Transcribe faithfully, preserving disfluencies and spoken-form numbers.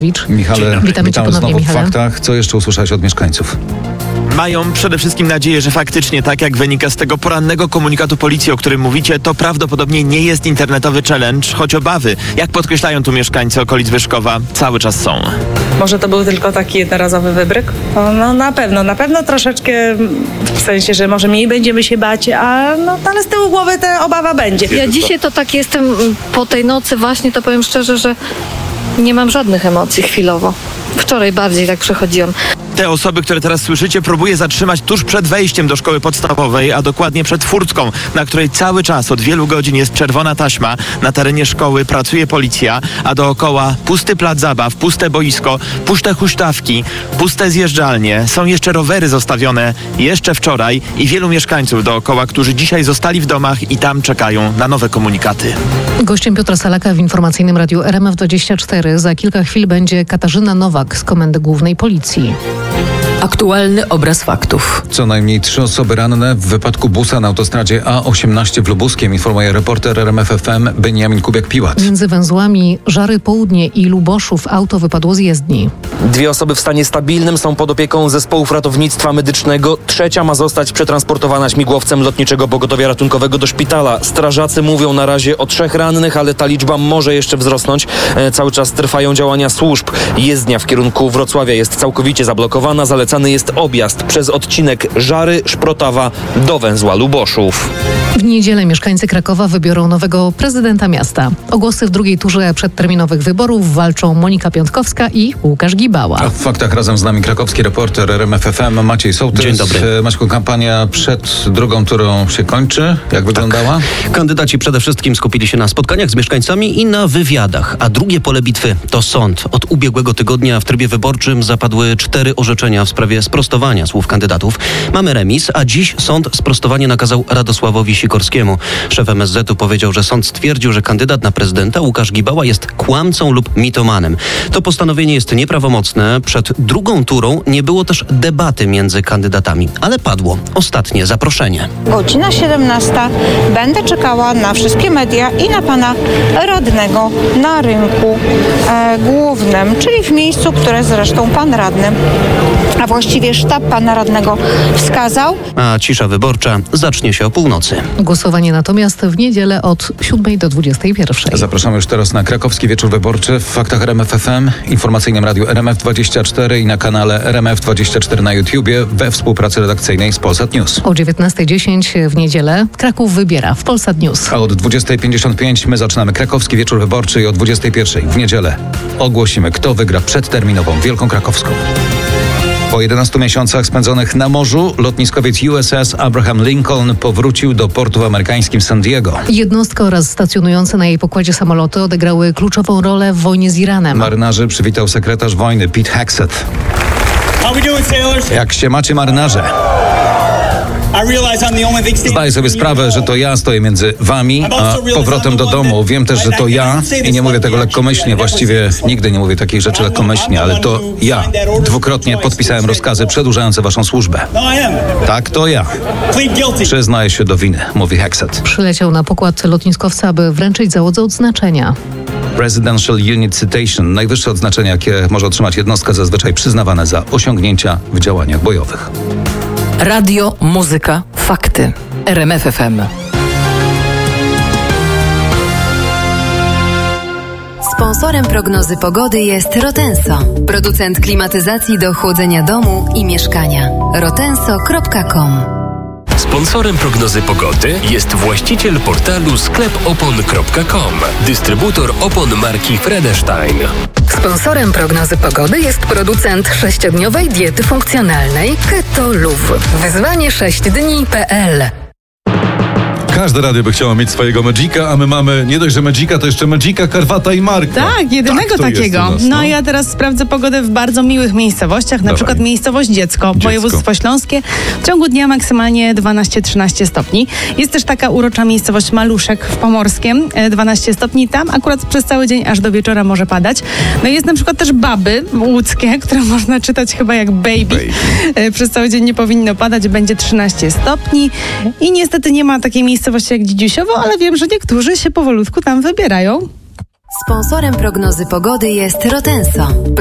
Michale, witamy, witamy znowu Michale. w faktach. Co jeszcze usłyszałeś od mieszkańców? Mają przede wszystkim nadzieję, że faktycznie, tak jak wynika z tego porannego komunikatu policji, o którym mówicie, to prawdopodobnie nie jest internetowy challenge, choć obawy, jak podkreślają tu mieszkańcy okolic Wyszkowa, cały czas są. Może to był tylko taki jednorazowy wybryk? No, no na pewno, na pewno troszeczkę, w sensie, że może mniej będziemy się bać, a no, ale z tyłu głowy ta obawa będzie. Ja dzisiaj to tak jestem po tej nocy właśnie, to powiem szczerze, że nie mam żadnych emocji chwilowo. Wczoraj bardziej tak przechodziłam. Te osoby, które teraz słyszycie, próbuje zatrzymać tuż przed wejściem do szkoły podstawowej, a dokładnie przed furtką, na której cały czas od wielu godzin jest czerwona taśma. Na terenie szkoły pracuje policja, a dookoła pusty plac zabaw, puste boisko, puste huśtawki, puste zjeżdżalnie. Są jeszcze rowery zostawione jeszcze wczoraj i wielu mieszkańców dookoła, którzy dzisiaj zostali w domach i tam czekają na nowe komunikaty. Gościem Piotra Salaka w informacyjnym radiu R M F dwadzieścia cztery za kilka chwil będzie Katarzyna Nowak z Komendy Głównej Policji. Aktualny obraz faktów. Co najmniej trzy osoby ranne w wypadku busa na autostradzie A osiemnaście w Lubuskiem, informuje reporter R M F F M Beniamin Kubiak-Piłat. Między węzłami Żary Południe i Luboszów auto wypadło z jezdni. Dwie osoby w stanie stabilnym są pod opieką zespołów ratownictwa medycznego. Trzecia ma zostać przetransportowana śmigłowcem Lotniczego Pogotowia Ratunkowego do szpitala. Strażacy mówią na razie o trzech rannych, ale ta liczba może jeszcze wzrosnąć. E, cały czas trwają działania służb. Jezdnia w kierunku Wrocławia jest całkowicie zablokowana. Zalecany jest objazd przez odcinek Żary, Szprotawa do węzła Luboszów. W niedzielę mieszkańcy Krakowa wybiorą nowego prezydenta miasta. O głosy w drugiej turze przedterminowych wyborów walczą Monika Piątkowska i Łukasz Gibała. A w faktach razem z nami krakowski reporter R M F F M Maciej Sołtys. Dzień dobry. Maćku, kampania przed drugą turą się kończy. Jak wyglądała? Kandydaci przede wszystkim skupili się na spotkaniach z mieszkańcami i na wywiadach, a drugie pole bitwy to sąd. Od ubiegłego tygodnia w trybie wyborczym zapadły cztery orzeczenia w sprawie sprostowania słów kandydatów. Mamy remis, a dziś sąd sprostowanie nakazał Radosławowi Sikorskiemu. Szef M S Z-u powiedział, że sąd stwierdził, że kandydat na prezydenta Łukasz Gibała jest kłamcą lub mitomanem. To postanowienie jest nieprawomocne. Przed drugą turą nie było też debaty między kandydatami, ale padło ostatnie zaproszenie. Godzina siedemnasta. Będę czekała na wszystkie media i na pana radnego na rynku e, głównym, czyli w miejscu, które zresztą pan radny, a właściwie sztab pana radnego wskazał. A cisza wyborcza zacznie się o północy. Głosowanie natomiast w niedzielę od siódmej do dwudziestej pierwszej. Zapraszamy już teraz na krakowski wieczór wyborczy w faktach R M F F M, informacyjnym radiu R M F dwadzieścia cztery i na kanale R M F dwadzieścia cztery na YouTubie we współpracy redakcyjnej z Polsat News. O dziewiętnasta dziesięć w niedzielę Kraków wybiera w Polsat News. A od dwudziestej pięćdziesiąt pięć my zaczynamy krakowski wieczór wyborczy i o dwudziestej pierwszej w niedzielę ogłosimy, kto wygra przedterminową Wielką Krakowską. Po jedenastu miesiącach spędzonych na morzu, lotniskowiec U S S Abraham Lincoln powrócił do portu w amerykańskim San Diego. Jednostka oraz stacjonujące na jej pokładzie samoloty odegrały kluczową rolę w wojnie z Iranem. Marynarzy przywitał sekretarz wojny Pete Hegseth. Jak się macie, marynarze? Zdaję sobie sprawę, że to ja stoję między wami a powrotem do domu. Wiem też, że to ja i nie mówię tego lekkomyślnie, właściwie nigdy nie mówię takich rzeczy lekkomyślnie, ale to ja dwukrotnie podpisałem rozkazy przedłużające waszą służbę. Tak, to ja. Przyznaję się do winy, mówi Hegseth. Przyleciał na pokład lotniskowca, aby wręczyć załodze odznaczenia. Presidential Unit Citation, najwyższe odznaczenie, jakie może otrzymać jednostka, zazwyczaj przyznawane za osiągnięcia w działaniach bojowych. Radio, muzyka, fakty. R M F F M. Sponsorem prognozy pogody jest Rotenso, producent klimatyzacji do chłodzenia domu i mieszkania. rotenso kropka com. Sponsorem prognozy pogody jest właściciel portalu sklep opon kropka com, dystrybutor opon marki Fredestein. Sponsorem prognozy pogody jest producent sześciodniowej diety funkcjonalnej Keto Luv. Wyzwanie sześć dni kropka p l. Każde radio by chciało mieć swojego Magika, a my mamy nie dość, że Magika, to jeszcze Magika, Karwata i Marka. Tak, jedynego tak, takiego. Nas, no. no ja teraz sprawdzę pogodę w bardzo miłych miejscowościach, na Dawaj. przykład miejscowość Dziecko, Dziecko, województwo śląskie. W ciągu dnia maksymalnie dwanaście trzynaście stopni. Jest też taka urocza miejscowość Maluszek w Pomorskiem, dwanaście stopni. Tam akurat przez cały dzień aż do wieczora może padać. No jest na przykład też Baby łódzkie, które można czytać chyba jak baby. baby. Przez cały dzień nie powinno padać, będzie trzynaście stopni. I niestety nie ma takiej miejscowości jak Dzidziusiowo, ale wiem, że niektórzy się powolutku tam wybierają. Sponsorem prognozy pogody jest Rotenso.